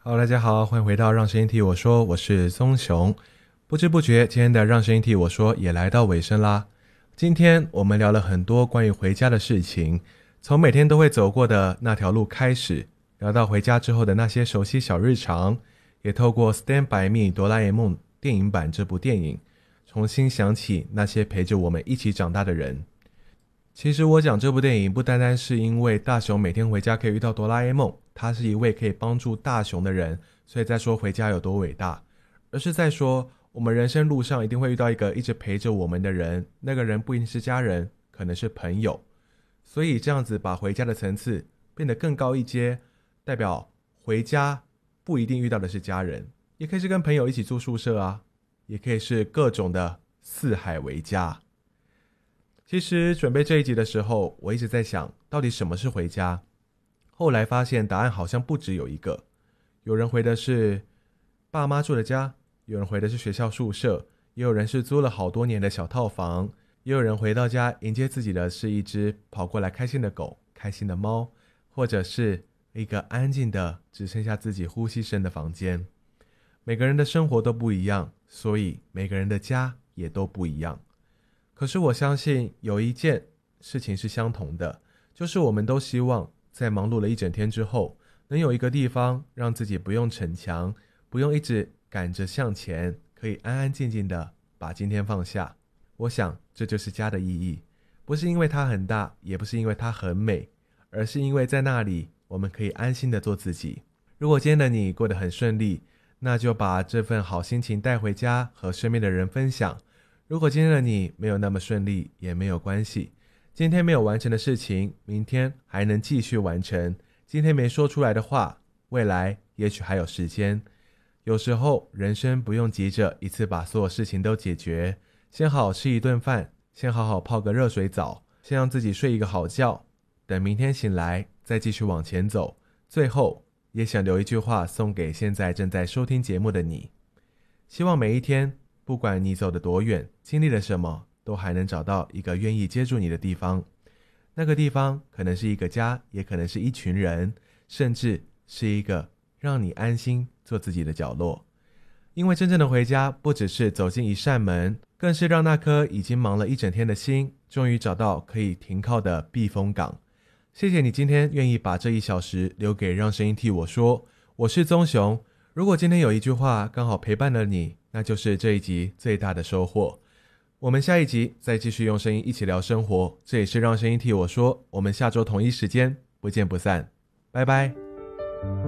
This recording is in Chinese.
Hello，大家好，欢迎回到让声音替我说，我是松熊。不知不觉，今天的让声音替我说也来到尾声啦。今天我们聊了很多关于回家的事情，从每天都会走过的那条路开始，聊到回家之后的那些熟悉小日常，也透过《Stand by Me》哆啦 A 梦电影版这部电影，重新想起那些陪着我们一起长大的人。其实我讲这部电影不单单是因为大雄每天回家可以遇到哆啦 A 梦，他是一位可以帮助大雄的人，所以在说回家有多伟大，而是在说我们人生路上一定会遇到一个一直陪着我们的人，那个人不一定是家人，可能是朋友，所以这样子把回家的层次变得更高一阶，代表回家不一定遇到的是家人，也可以是跟朋友一起住宿舍啊，也可以是各种的四海为家。其实准备这一集的时候，我一直在想到底什么是回家，后来发现答案好像不只有一个，有人回的是爸妈住的家，有人回的是学校宿舍，也有人是租了好多年的小套房，也有人回到家迎接自己的是一只跑过来开心的狗，开心的猫，或者是一个安静的只剩下自己呼吸声的房间。每个人的生活都不一样，所以每个人的家也都不一样。可是我相信有一件事情是相同的，就是我们都希望在忙碌了一整天之后，能有一个地方让自己不用逞强，不用一直赶着向前，可以安安静静的把今天放下。我想这就是家的意义，不是因为它很大，也不是因为它很美，而是因为在那里我们可以安心的做自己。如果今天的你过得很顺利，那就把这份好心情带回家和身边的人分享。如果今天的你没有那么顺利，也没有关系，今天没有完成的事情，明天还能继续完成。今天没说出来的话，未来也许还有时间。有时候人生不用急着一次把所有事情都解决，先好好吃一顿饭，先好好泡个热水澡，先让自己睡一个好觉，等明天醒来再继续往前走。最后也想留一句话送给现在正在收听节目的你，希望每一天不管你走得多远，经历了什么，都还能找到一个愿意接住你的地方。那个地方可能是一个家，也可能是一群人，甚至是一个让你安心做自己的角落。因为真正的回家不只是走进一扇门，更是让那颗已经忙了一整天的心终于找到可以停靠的避风港。谢谢你今天愿意把这1小时留给让声音替我说，我是宗雄。如果今天有一句话刚好陪伴了你，那就是这一集最大的收获。我们下一集再继续用声音一起聊生活，这也是让声音替我说，我们下周同一时间不见不散，拜拜。